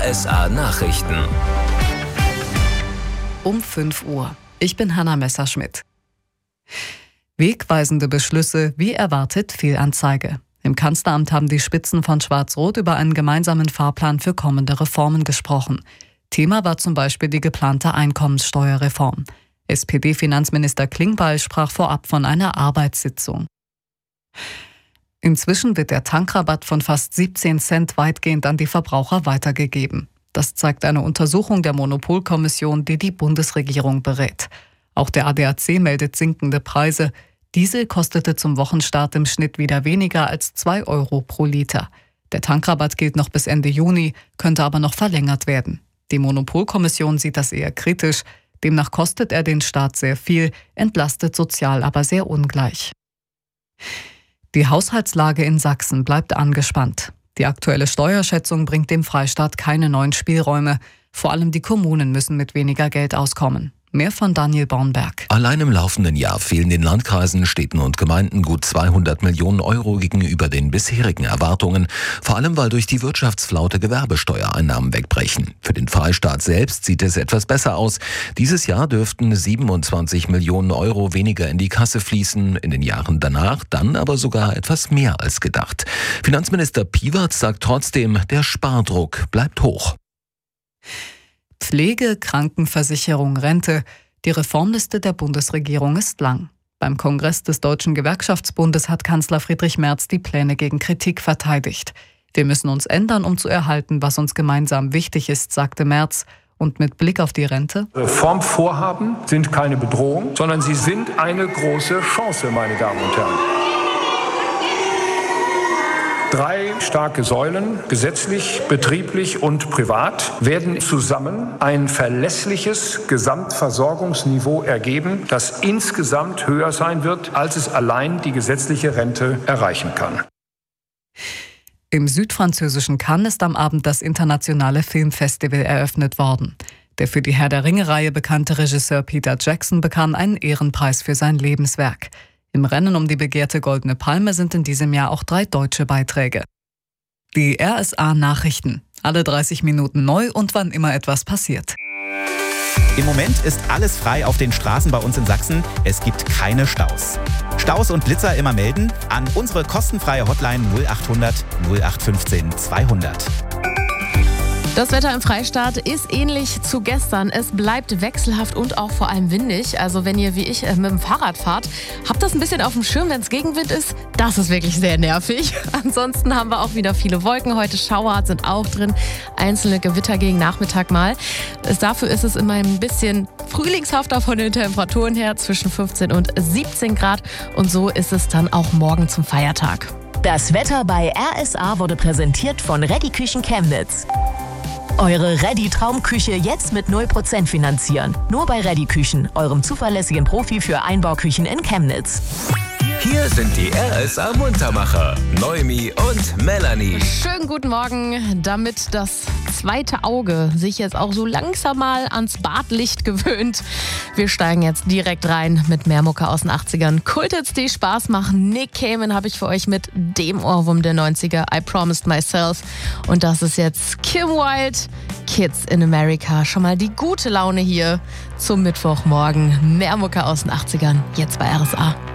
RSA Nachrichten. Um 5 Uhr. Ich bin Hanna Messerschmidt. Wegweisende Beschlüsse, wie erwartet Fehlanzeige. Im Kanzleramt haben die Spitzen von Schwarz-Rot über einen gemeinsamen Fahrplan für kommende Reformen gesprochen. Thema war zum Beispiel die geplante Einkommenssteuerreform. SPD-Finanzminister Klingbeil sprach vorab von einer Arbeitssitzung. Inzwischen wird der Tankrabatt von fast 17 Cent weitgehend an die Verbraucher weitergegeben. Das zeigt eine Untersuchung der Monopolkommission, die die Bundesregierung berät. Auch der ADAC meldet sinkende Preise. Diesel kostete zum Wochenstart im Schnitt wieder weniger als 2 Euro pro Liter. Der Tankrabatt gilt noch bis Ende Juni, könnte aber noch verlängert werden. Die Monopolkommission sieht das eher kritisch. Demnach kostet er den Staat sehr viel, entlastet sozial aber sehr ungleich. Die Haushaltslage in Sachsen bleibt angespannt. Die aktuelle Steuerschätzung bringt dem Freistaat keine neuen Spielräume. Vor allem die Kommunen müssen mit weniger Geld auskommen. Mehr von Daniel Bornberg. Allein im laufenden Jahr fehlen den Landkreisen, Städten und Gemeinden gut 200 Millionen Euro gegenüber den bisherigen Erwartungen. Vor allem, weil durch die Wirtschaftsflaute Gewerbesteuereinnahmen wegbrechen. Für den Freistaat selbst sieht es etwas besser aus. Dieses Jahr dürften 27 Millionen Euro weniger in die Kasse fließen. In den Jahren danach dann aber sogar etwas mehr als gedacht. Finanzminister Piewatz sagt trotzdem, der Spardruck bleibt hoch. Pflege, Krankenversicherung, Rente. Die Reformliste der Bundesregierung ist lang. Beim Kongress des Deutschen Gewerkschaftsbundes hat Kanzler Friedrich Merz die Pläne gegen Kritik verteidigt. Wir müssen uns ändern, um zu erhalten, was uns gemeinsam wichtig ist, sagte Merz. Und mit Blick auf die Rente? Reformvorhaben sind keine Bedrohung, sondern sie sind eine große Chance, meine Damen und Herren. 3 starke Säulen, gesetzlich, betrieblich und privat, werden zusammen ein verlässliches Gesamtversorgungsniveau ergeben, das insgesamt höher sein wird, als es allein die gesetzliche Rente erreichen kann. Im südfranzösischen Cannes ist am Abend das internationale Filmfestival eröffnet worden. Der für die Herr der Ringe-Reihe bekannte Regisseur Peter Jackson bekam einen Ehrenpreis für sein Lebenswerk. Im Rennen um die begehrte Goldene Palme sind in diesem Jahr auch 3 deutsche Beiträge. Die RSA Nachrichten. Alle 30 Minuten neu und wann immer etwas passiert. Im Moment ist alles frei auf den Straßen bei uns in Sachsen. Es gibt keine Staus. Staus und Blitzer immer melden an unsere kostenfreie Hotline 0800 0815 200. Das Wetter im Freistaat ist ähnlich zu gestern. Es bleibt wechselhaft und auch vor allem windig. Also wenn ihr wie ich mit dem Fahrrad fahrt, habt das ein bisschen auf dem Schirm, wenn es Gegenwind ist. Das ist wirklich sehr nervig. Ansonsten haben wir auch wieder viele Wolken. Heute Schauer sind auch drin. Einzelne Gewitter gegen Nachmittag mal. Dafür ist es immer ein bisschen frühlingshafter von den Temperaturen her, zwischen 15 und 17 Grad. Und so ist es dann auch morgen zum Feiertag. Das Wetter bei RSA wurde präsentiert von Ready Küchen Chemnitz. Eure Ready-Traumküche jetzt mit 0% finanzieren. Nur bei Ready Küchen, eurem zuverlässigen Profi für Einbauküchen in Chemnitz. Hier sind die RSA Muntermacher, Noemi und Melanie. Schönen guten Morgen. Damit das zweite Auge sich jetzt auch so langsam mal ans Badlicht gewöhnt. Wir steigen jetzt direkt rein mit mehr Mucke aus den 80ern. Kulthits, die Spaß machen. Nick Cayman habe ich für euch mit dem Ohrwurm der 90er, I Promised Myself. Und das ist jetzt Kim Wilde, Kids in America. Schon mal die gute Laune hier zum Mittwochmorgen. Mehr Mucke aus den 80ern, jetzt bei RSA.